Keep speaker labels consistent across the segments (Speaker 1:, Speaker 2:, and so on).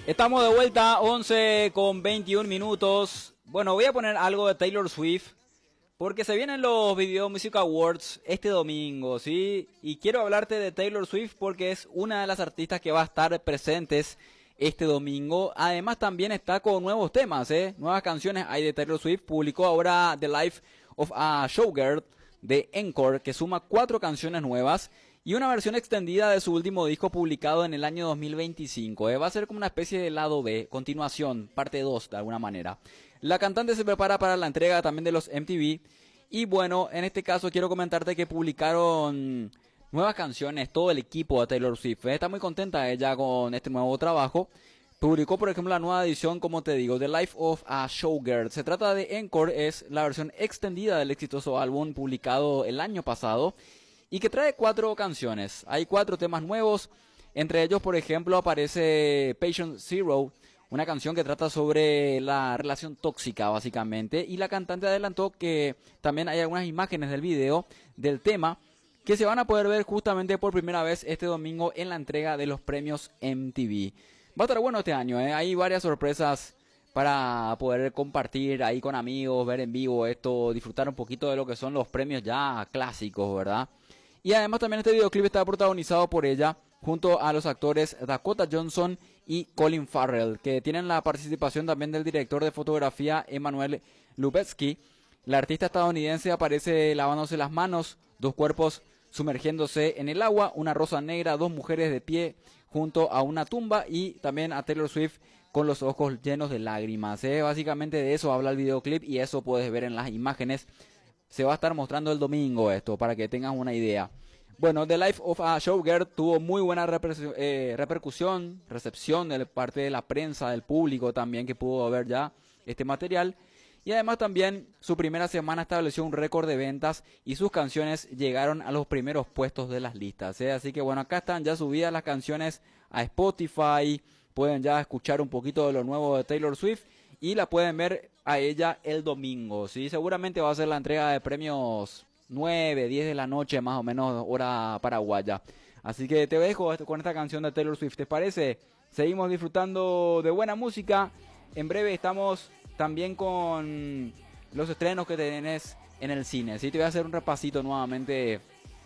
Speaker 1: Estamos de vuelta, 11 con 21 minutos. Bueno, voy a poner algo de Taylor Swift, porque se vienen los Video Music Awards este domingo, ¿sí? Y quiero hablarte de Taylor Swift porque es una de las artistas que va a estar presentes este domingo. Además también está con nuevos temas, nuevas canciones hay de Taylor Swift. Publicó ahora The Life of a Showgirl de Encore, que suma 4 canciones nuevas y una versión extendida de su último disco publicado en el año 2025. Va a ser como una especie de lado B, continuación, parte 2 de alguna manera. La cantante se prepara para la entrega también de los MTV. Y bueno, en este caso quiero comentarte que publicaron nuevas canciones, todo el equipo de Taylor Swift. Está muy contenta ella con este nuevo trabajo. Publicó, por ejemplo, la nueva edición, como te digo, The Life of a Showgirl. Se trata de Encore, es la versión extendida del exitoso álbum publicado el año pasado y que trae 4 canciones. Hay 4 temas nuevos. Entre ellos, por ejemplo, aparece Patient Zero, una canción que trata sobre la relación tóxica, básicamente. Y la cantante adelantó que también hay algunas imágenes del video del tema que se van a poder ver justamente por primera vez este domingo en la entrega de los premios MTV. Va a estar bueno este año, hay varias sorpresas para poder compartir ahí con amigos, ver en vivo esto, disfrutar un poquito de lo que son los premios ya clásicos, ¿verdad? Y además también este videoclip está protagonizado por ella, junto a los actores Dakota Johnson y Colin Farrell, que tienen la participación también del director de fotografía Emmanuel Lubezki. La artista estadounidense aparece lavándose las manos, 2 cuerpos sumergiéndose en el agua, una rosa negra, 2 mujeres de pie junto a una tumba y también a Taylor Swift con los ojos llenos de lágrimas. Básicamente de eso habla el videoclip y eso puedes ver en las imágenes. Se va a estar mostrando el domingo esto, para que tengas una idea. Bueno, The Life of a Showgirl tuvo muy buena repercusión, recepción de parte de la prensa, del público también, que pudo ver ya este material. Y además también su primera semana estableció un récord de ventas y sus canciones llegaron a los primeros puestos de las listas. Así que bueno, acá están ya subidas las canciones a Spotify. Pueden ya escuchar un poquito de lo nuevo de Taylor Swift y la pueden ver a ella el domingo. ¿Sí? Seguramente va a ser la entrega de premios 9, 10 de la noche, más o menos hora paraguaya. Así que te dejo con esta canción de Taylor Swift. ¿Te parece? Seguimos disfrutando de buena música. En breve estamos también con los estrenos que tenés en el cine. ¿Sí? Te voy a hacer un repasito nuevamente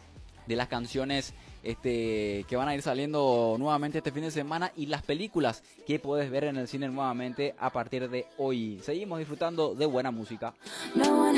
Speaker 1: de las canciones que van a ir saliendo nuevamente este fin de semana y las películas que podés ver en el cine nuevamente a partir de hoy. Seguimos disfrutando de buena música.